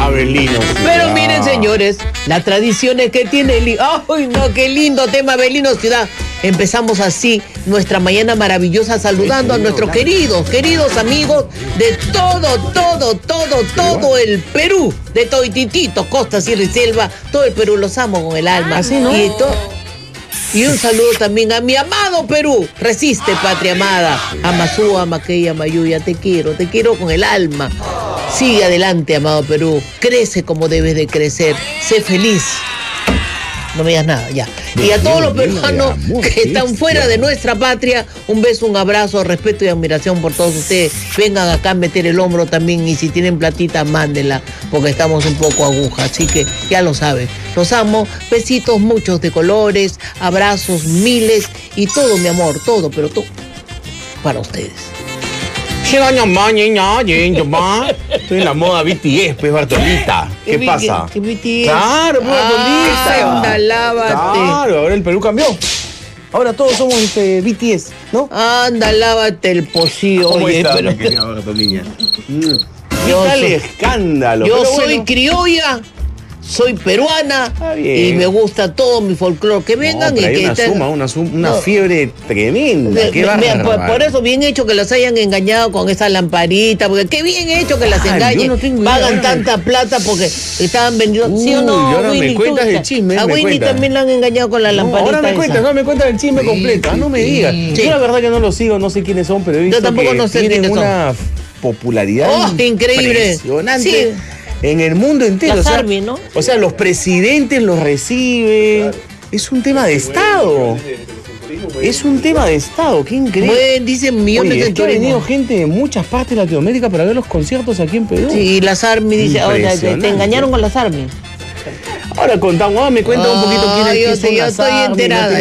Abelino. Pero miren, señores, las tradiciones que tiene ¡ay, no, qué lindo tema, Abelino Ciudad! Empezamos así nuestra mañana maravillosa saludando a nuestros queridos amigos de todo el Perú, de Toititito, Costa, Sierra y Selva, todo el Perú, los amo con el alma. ¿Así, no? Y un saludo también a mi amado Perú. Resiste, patria amada. Amazú, Amaquey, Amayuya, te quiero con el alma. Sigue adelante, amado Perú. Crece como debes de crecer. Sé feliz. No me digas nada, ya. Y a todos los peruanos que están fuera de nuestra patria, un beso, un abrazo, respeto y admiración por todos ustedes. Vengan acá a meter el hombro también y si tienen platita, mándenla, porque estamos un poco aguja. Así que ya lo saben. Los amo. Besitos muchos de colores, abrazos miles y todo, mi amor, todo, pero todo para ustedes. Estoy en la moda BTS, pues, Bartolita. ¿Qué pasa? ¿Qué BTS? Claro, pues, Bartolita. Lávate. Claro, ahora el Perú cambió. Ahora todos somos BTS, ¿no? Anda, lávate el pocillo. ¿Cómo Oye, está, pero mi querida Bartolina? ¿Qué Yo tal soy- escándalo? Yo Pero soy bueno. criolla, soy peruana bien. y me gusta todo mi folclore. Que vengan No, pero y hay que una No. fiebre tremenda. Qué Mira, bárbaro. por eso bien hecho que las hayan engañado con esa lamparita, porque qué bien hecho que las Ah, yo engañen, no tengo idea. pagan tanta plata porque estaban vendiendo, ¿sí o Uy, no? y ahora me Winnie, cuentas tú, el chisme, a me Winnie cuentas. también la han engañado con la No, lamparita ahora me esa. cuentas el chisme completo. No me digas. Sí. Yo la verdad que no lo sigo, no sé quiénes son, pero he visto tampoco que no sé tienen quiénes son. una popularidad Increíble. impresionante. Sí. En el mundo entero. Las Army, ¿no? O sea, los presidentes los reciben. Es un tema de Estado. Es un tema de Estado, qué increíble. Bueno, dicen millones Oye, de es que ha venido turismo. gente de muchas partes de Latinoamérica para ver los conciertos aquí en Perú. Sí, y las Army dice, ahora te Impresionante. engañaron con las Army. Ahora contamos, me cuenta un poquito quién yo son las estoy Army, no enterada. te